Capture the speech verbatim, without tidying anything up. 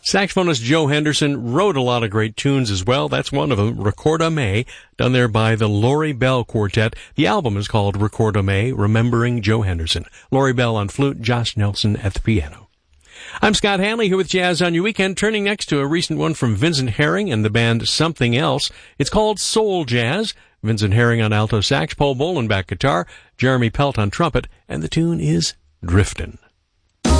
Saxophonist Joe Henderson wrote a lot of great tunes as well. That's one of them, Recorda Me, done there by the Laurie Bell Quartet. The album is called Recorda Me, Remembering Joe Henderson. Laurie Bell on flute, Josh Nelson at the piano. I'm Scott Hanley here with Jazz on Your Weekend, turning next to a recent one from Vincent Herring and the band Something Else. It's called Soul Jazz. Vincent Herring on alto sax, Paul Bolenbach guitar, Jeremy Pelt on trumpet, and the tune is Driftin'.